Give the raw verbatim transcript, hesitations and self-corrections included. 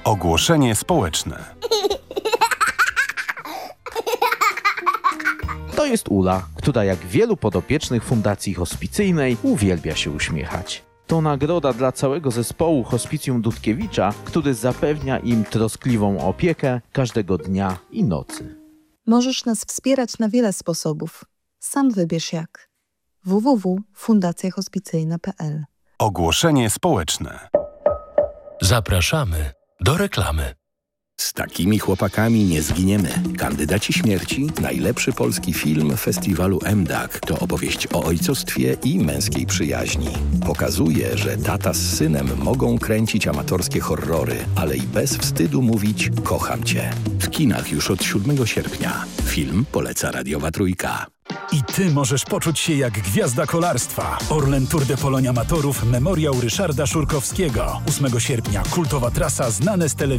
Ogłoszenie społeczne. To jest Ula, która jak wielu podopiecznych Fundacji Hospicyjnej uwielbia się uśmiechać. To nagroda dla całego zespołu Hospicjum Dudkiewicza, który zapewnia im troskliwą opiekę każdego dnia i nocy. Możesz nas wspierać na wiele sposobów. Sam wybierz jak. w w w kropka fundacja hospicyjna kropka p l. Ogłoszenie społeczne. Zapraszamy do reklamy. Z takimi chłopakami nie zginiemy. Kandydaci śmierci, najlepszy polski film festiwalu M D A K to opowieść o ojcostwie i męskiej przyjaźni. Pokazuje, że tata z synem mogą kręcić amatorskie horrory, ale i bez wstydu mówić kocham cię. W kinach już od siódmego sierpnia. Film poleca Radiowa Trójka. I ty możesz poczuć się jak gwiazda kolarstwa. Orlen Tour de Polonia Amatorów Memoriał Ryszarda Szurkowskiego. ósmego sierpnia kultowa trasa znane z telewizji.